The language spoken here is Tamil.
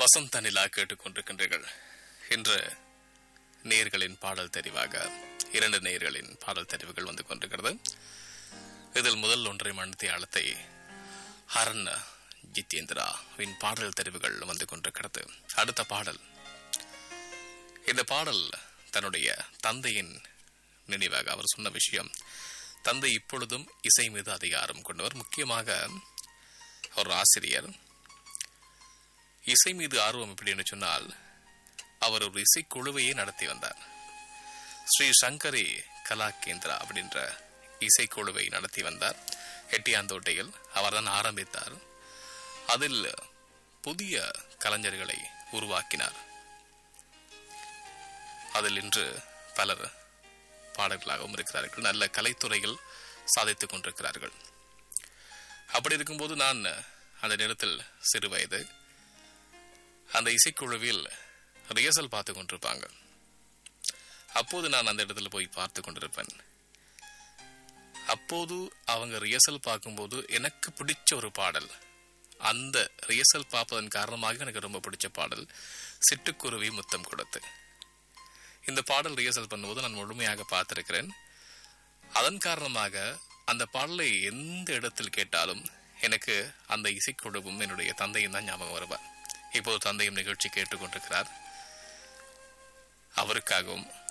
வசந்த நிலா கேட்டுக்கொண்டிருக்கின்றீர்கள். இன்று நேயர்களின் பாடல் தெரிவாக 2 நேயர்களின் பாடல் தெரிவுகள் வந்து கொண்டிருக்கிறது. இதில் முதல் ஒன்றை மணித்தியாலத்தை ஹரன் ஜித்தேந்திராவின் பாடல் தெரிவுகள் வந்து கொண்டிருக்கிறது. அடுத்த பாடல், இந்த பாடல் தன்னுடைய தந்தையின் நினைவாக அவர் சொன்ன விஷயம். தந்தை இப்பொழுதும் இசை மீது அதிகாரம் கொண்டவர், முக்கியமாக ஒரு ஆசிரியர். இசை மீது ஆர்வம் எப்படின்னு சொன்னால், அவர் ஒரு இசைக்குழுவையே நடத்தி வந்தார். ஸ்ரீ சங்கரி கலா கேந்திரா அப்படின்ற இசைக்குழுவை நடத்தி வந்தார். எட்டியாந்தோட்டையில் அவர்தான் ஆரம்பித்தார். அதில் புதிய கலைஞர்களை உருவாக்கினார். அதில் இன்று பலர் பாடல்களாகவும் இருக்கிறார்கள், நல்ல கலைத்துறையில் சாதித்துக் கொண்டிருக்கிறார்கள். அப்படி இருக்கும்போது நான் அந்த நேரத்தில் சிறு வயது, அந்த இசைக்குழுவில் ரிஹர்சல் பார்த்து கொண்டிருப்பாங்க. அப்போது நான் அந்த இடத்துல போய் பார்த்து கொண்டிருப்பேன். அப்போது அவங்க ரிஹர்சல் பார்க்கும்போது எனக்கு பிடிச்ச ஒரு பாடல், அந்த ரிஹர்சல் பார்ப்பதன் காரணமாக எனக்கு ரொம்ப பிடிச்ச பாடல் சிட்டுக்குருவி முத்தம் கொடுத்து. இந்த பாடல் ரிஹர்சல் பண்ணும்போது நான் முழுமையாக பார்த்திருக்கிறேன். அதன் காரணமாக அந்த பாடலை எந்த இடத்தில் கேட்டாலும் எனக்கு அந்த இசைக்குழுவும் என்னுடைய தந்தையும் தான் ஞாபகம் வருவார். இப்போது தந்தையும் நிகழ்ச்சி கேட்டுக்கொண்டிருக்கிறார். அவருக்காகவும்